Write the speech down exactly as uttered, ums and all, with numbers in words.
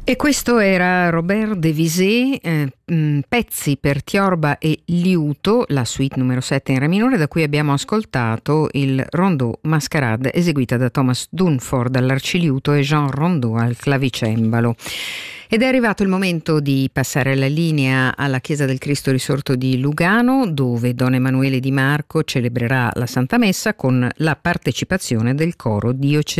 E questo era Robert Devisé, eh, mh, pezzi per tiorba e liuto, la suite numero sette in re minore, da cui abbiamo ascoltato il Rondeau Mascarade eseguita da Thomas Dunford all'arciliuto e Jean Rondeau al clavicembalo. Ed è arrivato il momento di passare la linea alla Chiesa del Cristo Risorto di Lugano, dove Don Emanuele Di Marco celebrerà la Santa Messa con la partecipazione del coro diocesano.